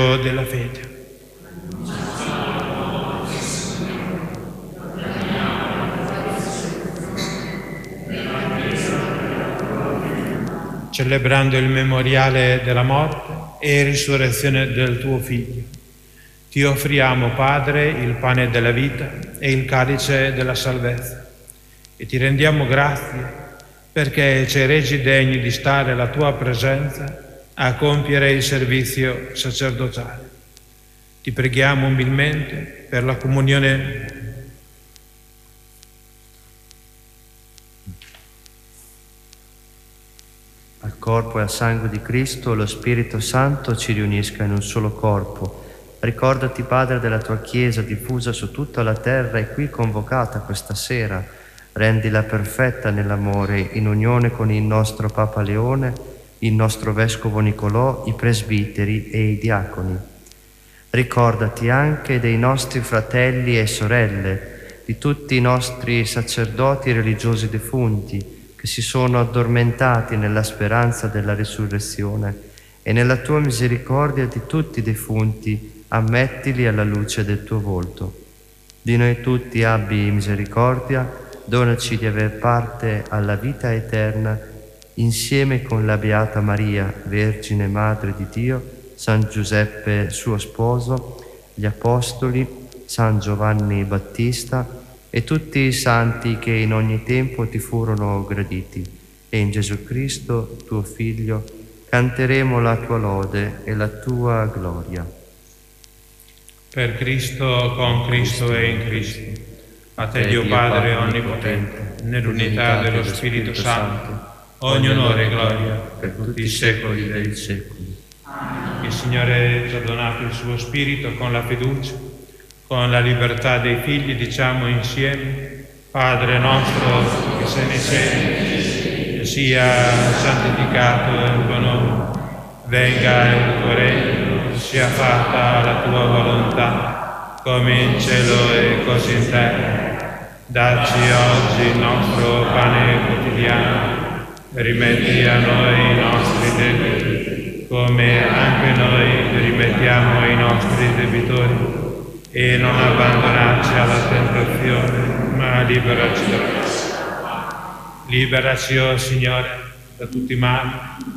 esempio della fede. Celebrando il memoriale della morte e risurrezione del tuo Figlio, ti offriamo, Padre, il pane della vita e il calice della salvezza, e ti rendiamo grazie perché ci regi degni di stare alla tua presenza a compiere il servizio sacerdotale. Ti preghiamo umilmente per la comunione al corpo e al sangue di Cristo. Lo Spirito Santo ci riunisca in un solo corpo. Ricordati, Padre, della tua Chiesa diffusa su tutta la terra e qui convocata questa sera. Rendila perfetta nell'amore, in unione con il nostro Papa Leone, il nostro Vescovo Nicolò, i presbiteri e i diaconi. Ricordati anche dei nostri fratelli e sorelle, di tutti i nostri sacerdoti e religiosi defunti, che si sono addormentati nella speranza della risurrezione, e nella tua misericordia di tutti i defunti ammettili alla luce del tuo volto. Di noi tutti abbi misericordia, donaci di aver parte alla vita eterna, insieme con la Beata Maria, Vergine Madre di Dio, San Giuseppe suo sposo, gli Apostoli, San Giovanni Battista e tutti i santi che in ogni tempo ti furono graditi. E in Gesù Cristo, tuo Figlio, canteremo la tua lode e la tua gloria. Per Cristo, con Cristo e in Cristo, a te Dio Padre Onnipotente, nell'unità dello Spirito Santo, ogni onore e gloria per tutti i secoli dei secoli. Il Signore ci ha donato il suo Spirito con la fiducia, con la libertà dei figli, diciamo insieme: Padre nostro che sei nei cieli, sia santificato il tuo nome, venga il tuo regno, sia fatta la tua volontà, come in cielo e così in terra. Dacci oggi il nostro pane quotidiano, rimetti a noi i nostri debiti, come anche noi rimettiamo ai nostri debitori, e non abbandonarci alla tentazione, ma liberaci dal male. Liberaci, o Signore, da tutti i mali.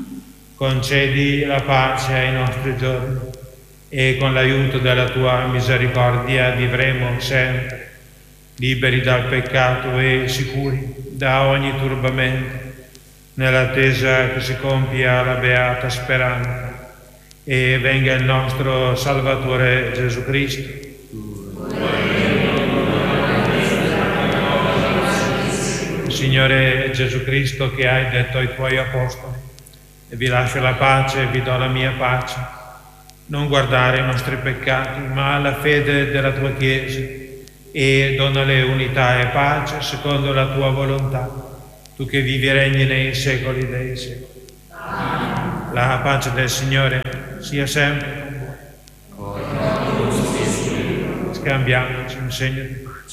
Concedi la pace ai nostri giorni, e con l'aiuto della tua misericordia vivremo sempre, liberi dal peccato e sicuri da ogni turbamento, nell'attesa che si compia la beata speranza e venga il nostro Salvatore Gesù Cristo. Signore Gesù Cristo, che hai detto ai tuoi apostoli: vi lascio la pace, vi do la mia pace, non guardare i nostri peccati, ma la fede della tua Chiesa, e donale unità e pace secondo la tua volontà, tu che vivi e regni nei secoli dei secoli. Amen. La pace del Signore sia sempre con voi. Scambiamoci un segno di pace.